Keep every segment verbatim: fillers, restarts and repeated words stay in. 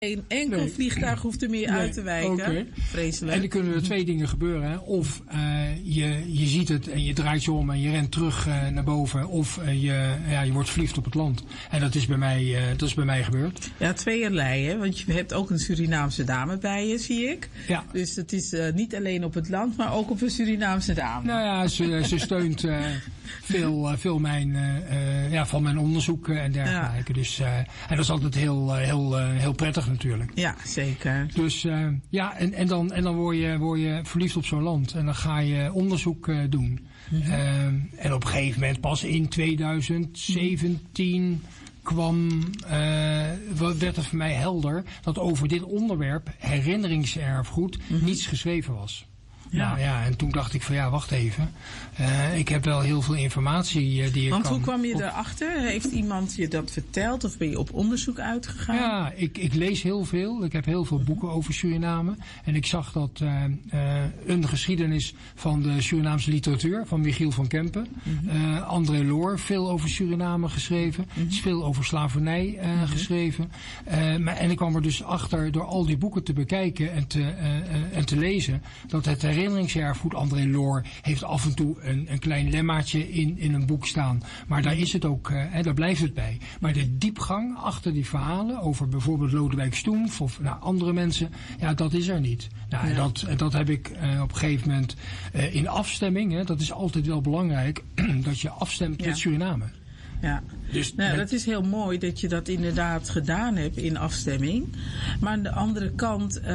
Geen enkel nee. vliegtuig hoeft er meer nee. uit te wijken. Okay. Vreselijk. En er kunnen er twee dingen gebeuren. Hè. Of uh, je, je ziet het en je draait je om en je rent terug uh, naar boven. Of uh, je, ja, je wordt verliefd op het land. En dat is bij mij, uh, dat is bij mij gebeurd. Ja, tweeërlei. Hè? Want je hebt ook een Surinaamse dame bij je, zie ik. Ja. Dus het is uh, niet alleen op het land, maar ook op een Surinaamse dame. Nou ja, ze, ze steunt uh, veel, uh, veel mijn, uh, ja, van mijn onderzoek en dergelijke. Ja. Dus, uh, en dat is altijd heel, uh, heel, uh, heel prettig natuurlijk. Ja, zeker. Dus uh, ja, en, en dan, en dan word, je, word je verliefd op zo'n land. En dan ga je onderzoek uh, doen. Mm-hmm. uh, en op een gegeven moment, pas in tweeduizend zeventien... Mm-hmm. kwam, uh, werd het voor mij helder dat over dit onderwerp, herinneringserfgoed, mm-hmm. niets geschreven was. Ja. Nou ja, en toen dacht ik van ja, wacht even. Uh, ik heb wel heel veel informatie uh, die ik Want kan... hoe kwam je op... erachter? Heeft iemand je dat verteld of ben je op onderzoek uitgegaan? Ja, ik, ik lees heel veel. Ik heb heel veel boeken over Suriname. En ik zag dat uh, uh, een geschiedenis van de Surinaamse literatuur, van Michiel van Kempen. Mm-hmm. Uh, André Loor, veel over Suriname geschreven. Mm-hmm. Is veel over slavernij uh, mm-hmm. geschreven. Uh, maar, en ik kwam er dus achter door al die boeken te bekijken en te, uh, uh, en te lezen, dat het herinneringserfgoed, André Loor heeft af en toe een, een klein lemmaatje in, in een boek staan. Maar daar is het ook, uh, hè, daar blijft het bij. Maar de diepgang achter die verhalen over bijvoorbeeld Lodewijk Stoemf of nou, andere mensen, ja, dat is er niet. Nou, ja. en dat, dat heb ik uh, op een gegeven moment uh, in afstemming, hè, dat is altijd wel belangrijk, dat je afstemt ja. met Suriname. Ja, dus nou, dat is heel mooi dat je dat inderdaad gedaan hebt in afstemming. Maar aan de andere kant uh,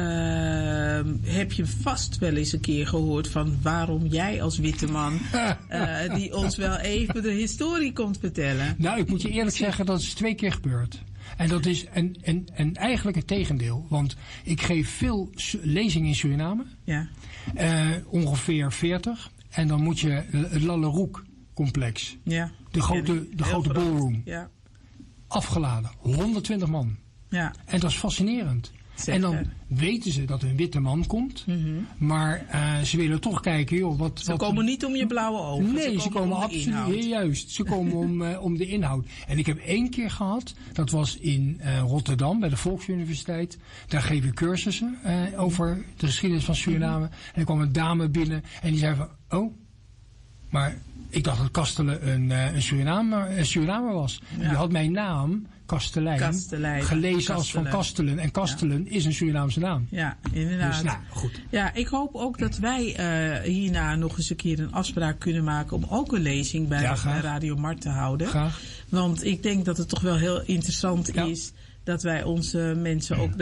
heb je vast wel eens een keer gehoord van waarom jij als witte man uh, die ons wel even de historie komt vertellen. Nou, ik moet je eerlijk zeggen, dat is twee keer gebeurd. En dat is een, een, een eigenlijk het tegendeel. Want ik geef veel lezingen in Suriname. Ja. Uh, ongeveer veertig. En dan moet je het Lalleroek complex. Ja. De grote, de grote ballroom. Ja. Afgeladen. honderdtwintig man. Ja. En dat is fascinerend. Zeker. En dan weten ze dat een witte man komt. Mm-hmm. Maar uh, ze willen toch kijken. Joh, wat, ze wat komen niet om je blauwe ogen. Nee, ze komen, ze komen absoluut. Juist. Ze komen om, uh, om de inhoud. En ik heb één keer gehad. Dat was in uh, Rotterdam bij de Volksuniversiteit. Daar geef ik cursussen uh, over de geschiedenis van Suriname. Mm-hmm. En er kwam een dame binnen. En die zei van. Oh. Maar ik dacht dat Kastelen een, uh, een, Surinamer, een Surinamer was. Ja. Die had mijn naam, Kastelein, Kastelein gelezen Kastelen. als van Kastelen. En Kastelen ja. is een Surinaamse naam. Ja, inderdaad. Dus nou, goed. Ja, ik hoop ook dat wij uh, hierna nog eens een keer een afspraak kunnen maken om ook een lezing bij ja, Radio Mart te houden. Graag. Want ik denk dat het toch wel heel interessant ja. is dat wij onze mensen ook